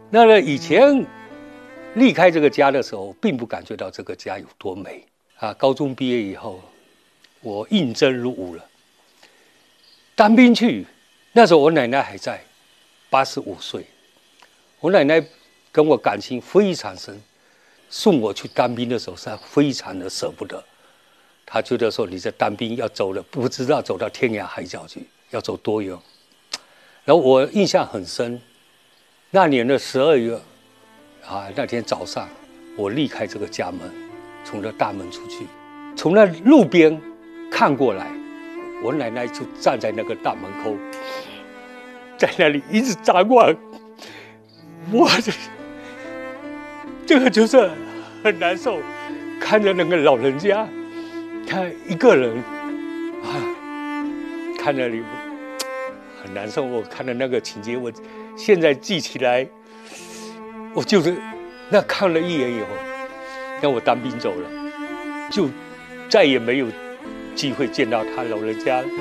那呢，以前离开这个家的时候，并不感觉到这个家有多美啊。高中毕业以后，我应征入伍了，当兵去。那时候我奶奶还在，85岁。我奶奶跟我感情非常深，送我去当兵的时候是非常的舍不得。她觉得说你在当兵要走了，不知道走到天涯海角去，要走多远。然后我印象很深，那年的12月，那天早上我离开这个家门，从这大门出去，从那路边看过来，我奶奶就站在那个大门口，在那里一直张望。我这个就是很难受，看着那个老人家，他一个人看那里很难受。我看到那个情节，我现在记起来，我就是那看了一眼以后，那我当兵走了，就再也没有机会见到他老人家了。